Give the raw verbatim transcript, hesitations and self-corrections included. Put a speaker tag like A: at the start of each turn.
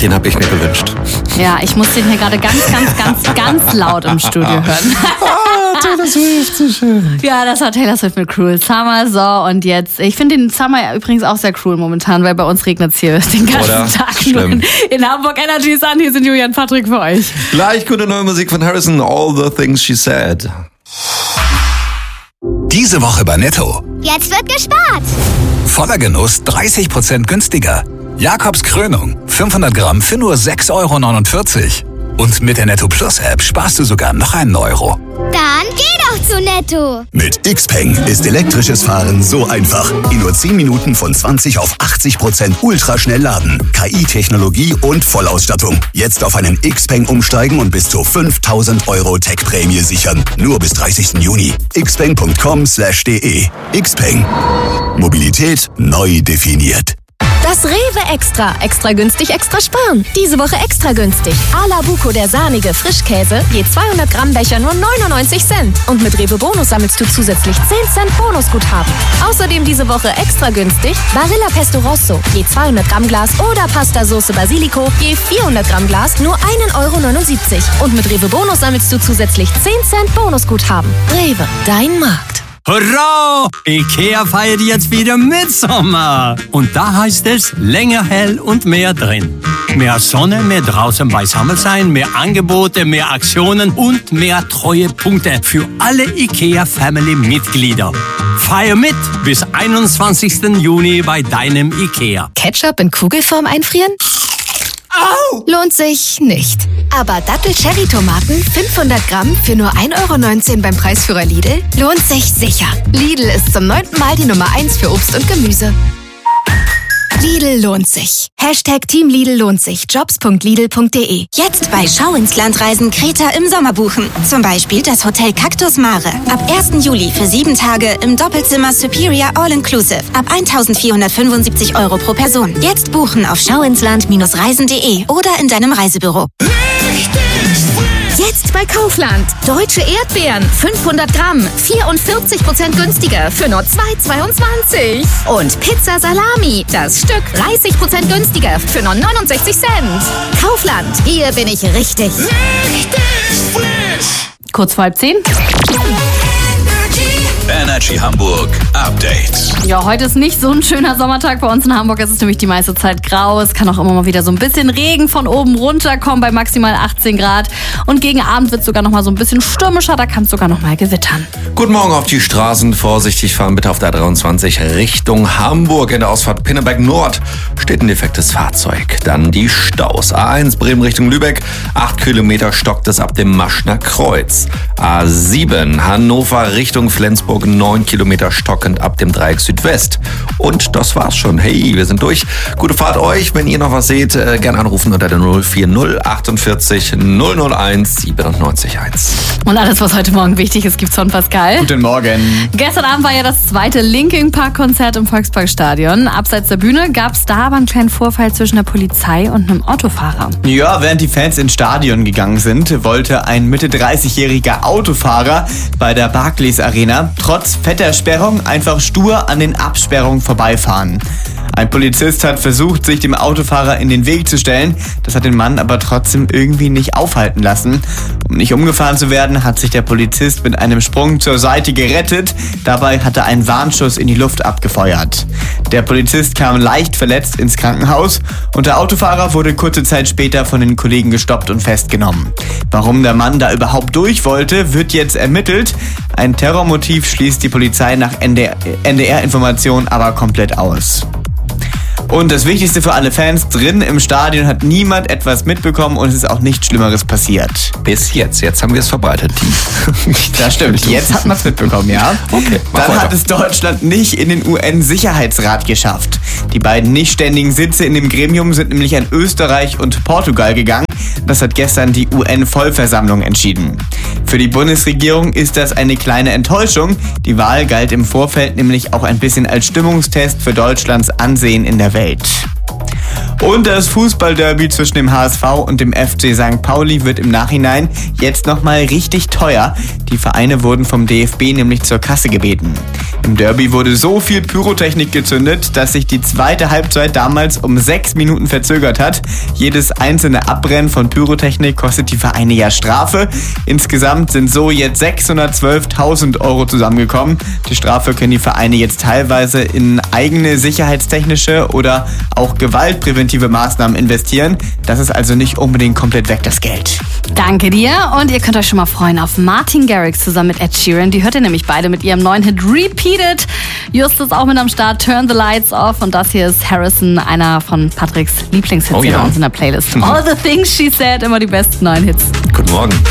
A: Den habe ich mir gewünscht.
B: Ja, ich musste den hier gerade ganz, ganz, ganz, ganz laut im Studio hören.
A: Ah, Taylor Swift, so schön.
B: Ja, das war Taylor Swift mit Cruel Summer. So, und jetzt, ich finde den Summer übrigens auch sehr cruel momentan, weil bei uns regnet es hier den ganzen
A: Oder?
B: Tag.
A: Schlimm.
B: In, in Hamburg Energy ist an, hier sind Julian und Patrick für euch.
A: Gleich gute neue Musik von Harrison, All the Things She Said.
C: Diese Woche bei Netto.
D: Jetzt wird gespart.
C: Voller Genuss dreißig Prozent günstiger. Jakobs Krönung fünfhundert Gramm für nur sechs Euro neunundvierzig. Und mit der Netto Plus App sparst du sogar noch einen Euro.
D: Dann geh doch zu Netto.
E: Mit Xpeng ist elektrisches Fahren so einfach. In nur zehn Minuten von zwanzig auf achtzig Prozent ultraschnell laden. K I-Technologie und Vollausstattung. Jetzt auf einen Xpeng umsteigen und bis zu fünftausend Euro Tech-Prämie sichern. Nur bis dreißigsten Juni. xpeng punkt com slash de. Xpeng. Mobilität neu definiert.
F: Das Rewe Extra. Extra günstig, extra sparen. Diese Woche extra günstig. A la Buco, der sahnige Frischkäse. Je zweihundert Gramm Becher nur neunundneunzig Cent. Und mit Rewe Bonus sammelst du zusätzlich zehn Cent Bonusguthaben. Außerdem diese Woche extra günstig. Barilla Pesto Rosso. Je zweihundert Gramm Glas oder Pasta Soße Basilico. Je vierhundert Gramm Glas nur einen Euro neunundsiebzig. Und mit Rewe Bonus sammelst du zusätzlich zehn Cent Bonusguthaben. Rewe, dein Markt.
G: Hurra! Ikea feiert jetzt wieder Mitsommer. Und da heißt es länger hell und mehr drin. Mehr Sonne, mehr draußen beisammen sein, mehr Angebote, mehr Aktionen und mehr Treuepunkte für alle Ikea-Family-Mitglieder. Feier mit bis einundzwanzigsten Juni bei deinem Ikea.
F: Ketchup in Kugelform einfrieren?
G: Au!
F: Lohnt sich nicht. Aber Dattel-Cherry-Tomaten fünfhundert Gramm für nur ein Euro neunzehn beim Preisführer Lidl lohnt sich sicher. Lidl ist zum neunten Mal die Nummer eins für Obst und Gemüse. Lidl lohnt sich. Hashtag Team Lidl lohnt sich. jobs punkt lidl punkt de.
H: Jetzt bei Schau ins Land Reisen Kreta im Sommer buchen. Zum Beispiel das Hotel Cactus Mare. Ab ersten Juli für sieben Tage im Doppelzimmer Superior All-Inclusive. Ab eintausendvierhundertfünfundsiebzig Euro pro Person. Jetzt buchen auf schauinsland Reisen punkt de oder in deinem Reisebüro.
F: Jetzt bei Kaufland. Deutsche Erdbeeren fünfhundert Gramm. vierundvierzig Prozent günstiger für nur zwei Euro zweiundzwanzig. Und Pizza Salami. Das Stück dreißig Prozent günstiger für nur neunundsechzig Cent. Kaufland. Hier bin ich richtig.
D: Richtig frisch.
B: Kurz vor halb zehn.
C: Energy Hamburg Update.
B: Ja, heute ist nicht so ein schöner Sommertag bei uns in Hamburg. Es ist nämlich die meiste Zeit grau. Es kann auch immer mal wieder so ein bisschen Regen von oben runterkommen bei maximal achtzehn Grad. Und gegen Abend wird es sogar noch mal so ein bisschen stürmischer. Da kann es sogar noch mal gewittern.
A: Guten Morgen auf die Straßen. Vorsichtig fahren bitte auf der dreiundzwanzig Richtung Hamburg. In der Ausfahrt Pinneberg Nord steht ein defektes Fahrzeug. Dann die Staus. A eins Bremen Richtung Lübeck. acht Kilometer stockt es ab dem Maschner Kreuz. A sieben Hannover Richtung Flensburg. neun Kilometer stockend ab dem Dreieck Südwest. Und das war's schon. Hey, wir sind durch. Gute Fahrt euch. Wenn ihr noch was seht, äh, gern anrufen unter der null vier null achtundvierzig null null eins siebenundneunzig eins.
B: Und alles, was heute Morgen wichtig ist, gibt's von Pascal.
I: Guten Morgen.
B: Gestern Abend war ja das zweite Linkin Park Konzert im Volksparkstadion. Abseits der Bühne gab's da aber einen kleinen Vorfall zwischen der Polizei und einem Autofahrer.
I: Ja, während die Fans ins Stadion gegangen sind, wollte ein Mitte dreißigjähriger Autofahrer bei der Barclays Arena trotz fetter Sperrung einfach stur an den Absperrungen vorbeifahren. Ein Polizist hat versucht, sich dem Autofahrer in den Weg zu stellen. Das hat den Mann aber trotzdem irgendwie nicht aufhalten lassen. Um nicht umgefahren zu werden, hat sich der Polizist mit einem Sprung zur Seite gerettet. Dabei hat er einen Warnschuss in die Luft abgefeuert. Der Polizist kam leicht verletzt ins Krankenhaus und der Autofahrer wurde kurze Zeit später von den Kollegen gestoppt und festgenommen. Warum der Mann da überhaupt durch wollte, wird jetzt ermittelt. Ein Terrormotiv schließt die Polizei nach N D R-Informationen aber komplett aus. Und das Wichtigste für alle Fans, drin im Stadion hat niemand etwas mitbekommen und es ist auch nichts Schlimmeres passiert.
A: Bis jetzt. Jetzt haben wir es verbreitet.
I: Das stimmt. Jetzt hat man es mitbekommen, ja.
A: Okay, mach
I: Dann
A: weiter.
I: hat es Deutschland nicht in den U N-Sicherheitsrat geschafft. Die beiden nicht ständigen Sitze in dem Gremium sind nämlich an Österreich und Portugal gegangen. Das hat gestern die U N-Vollversammlung entschieden. Für die Bundesregierung ist das eine kleine Enttäuschung. Die Wahl galt im Vorfeld nämlich auch ein bisschen als Stimmungstest für Deutschlands Ansehen in der Welt. Und das Fußballderby zwischen dem H S V und dem F C Sankt Pauli wird im Nachhinein jetzt nochmal richtig teuer. Die Vereine wurden vom D F B nämlich zur Kasse gebeten. Im Derby wurde so viel Pyrotechnik gezündet, dass sich die zweite Halbzeit damals um sechs Minuten verzögert hat. Jedes einzelne Abbrennen von Pyrotechnik kostet die Vereine ja Strafe. Insgesamt sind so jetzt sechshundertzwölftausend Euro zusammengekommen. Die Strafe können die Vereine jetzt teilweise in eigene sicherheitstechnische oder auch gewaltpräventive Maßnahmen investieren. Das ist also nicht unbedingt komplett weg, das Geld.
B: Danke dir. Und ihr könnt euch schon mal freuen auf Martin Garrix zusammen mit Ed Sheeran. Die hört ihr nämlich beide mit ihrem neuen Hit Repeated. Justus auch mit am Start, Turn the Lights Off. Und das hier ist Harrison, einer von Patricks Lieblingshits
A: Oh ja.
B: hier bei uns in der Playlist. All the things she said, immer die besten neuen Hits.
A: Guten Morgen.